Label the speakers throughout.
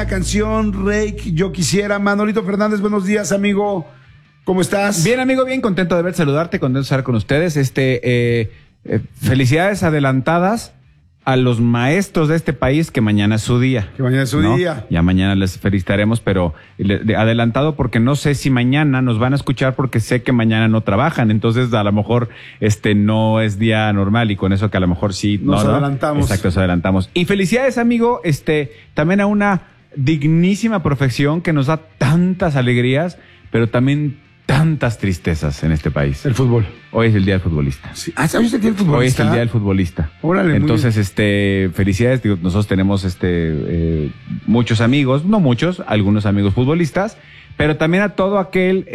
Speaker 1: la canción Rake, Yo Quisiera. Manolito Fernández, buenos días, amigo. ¿Cómo estás?
Speaker 2: Bien, amigo, bien contento de saludarte, contento de estar con ustedes. Felicidades adelantadas a los maestros de este país, que mañana es su día.
Speaker 1: Que mañana es su día.
Speaker 2: Ya mañana les felicitaremos, pero adelantado porque no sé si mañana nos van a escuchar, porque sé que mañana no trabajan, entonces a lo mejor no es día normal, y con eso que a lo mejor sí
Speaker 1: nos adelantamos.
Speaker 2: Exacto, nos adelantamos. Y felicidades, amigo, también a una dignísima profesión que nos da tantas alegrías, pero también tantas tristezas en este país.
Speaker 1: El fútbol.
Speaker 2: Hoy es el día del futbolista.
Speaker 1: Sí. ¿Ah, hoy es el día del futbolista?
Speaker 2: Hoy es el día del futbolista.
Speaker 1: Órale,
Speaker 2: entonces, felicidades. Nosotros tenemos muchos amigos, no muchos, algunos amigos futbolistas, pero también a todo aquel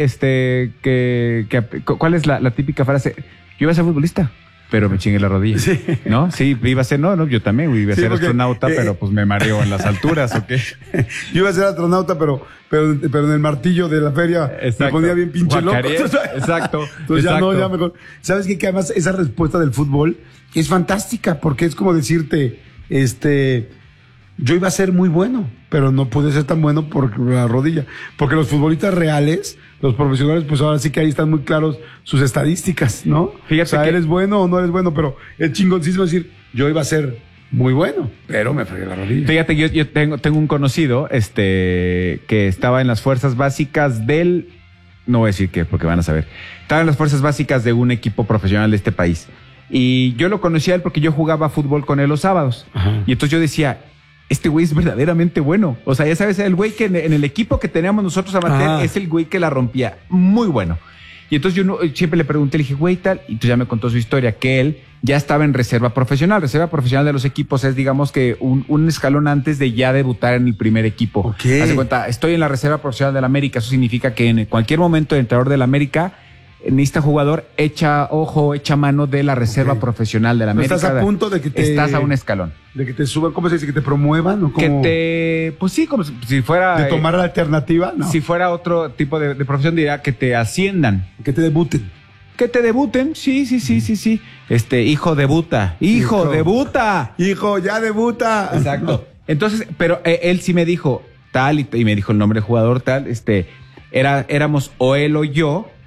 Speaker 2: ¿cuál es la típica frase? Yo iba a ser futbolista, pero me chingué la rodilla. Sí. ¿No? Sí, iba a ser, yo también iba a ser astronauta, pero pues me mareo en las alturas, ¿o qué?
Speaker 1: Yo iba a ser astronauta, pero en el martillo de la feria. Exacto. Me ponía bien pinche loco.
Speaker 2: Exacto.
Speaker 1: Entonces ya mejor. ¿Sabes qué? Que además esa respuesta del fútbol es fantástica, porque es como decirte, yo iba a ser muy bueno, pero no pude ser tan bueno por la rodilla. Porque los futbolistas reales, los profesionales, pues ahora sí que ahí están muy claros sus estadísticas, ¿no? Fíjate, o sea, eres bueno o no eres bueno, pero es chingoncísimo decir, yo iba a ser muy bueno, pero me fregué la rodilla.
Speaker 2: Fíjate que yo tengo un conocido, que estaba en las fuerzas básicas no voy a decir qué, porque van a saber. Estaba en las fuerzas básicas de un equipo profesional de este país. Y yo lo conocí a él porque yo jugaba fútbol con él los sábados. Ajá. Y entonces yo decía, este güey es verdaderamente bueno. O sea, ya sabes, el güey que en el equipo que teníamos nosotros amateur es el güey que la rompía. Muy bueno. Y entonces yo siempre le pregunté, le dije, güey, tal. Y entonces ya me contó su historia, que él ya estaba en reserva profesional. Reserva profesional de los equipos es, digamos, que un escalón antes de ya debutar en el primer equipo.
Speaker 1: Okay.
Speaker 2: Haz de cuenta, estoy en la reserva profesional del América. Eso significa que en cualquier momento el entrenador del América necesita jugador, echa mano de la reserva profesional de la América.
Speaker 1: Estás a punto de que
Speaker 2: estás a un escalón.
Speaker 1: De que te suban, ¿cómo se dice? Que te promuevan, ¿o cómo?
Speaker 2: Pues sí, como si fuera.
Speaker 1: De tomar la alternativa, ¿no?
Speaker 2: Si fuera otro tipo de profesión, diría que te asciendan.
Speaker 1: Que te debuten.
Speaker 2: Que te debuten, sí. Hijo debuta. Hijo, debuta.
Speaker 1: Hijo, ya debuta.
Speaker 2: Exacto. Entonces, pero él sí me dijo tal, y me dijo el nombre del jugador tal, éramos o él o yo.